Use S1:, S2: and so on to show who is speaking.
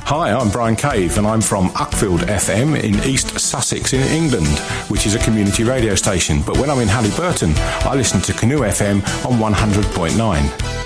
S1: Hi, I'm Brian Cave and I'm from Uckfield FM in East Sussex in England, which is a community radio station. But when I'm in Halliburton, I listen to Canoe FM on 100.9.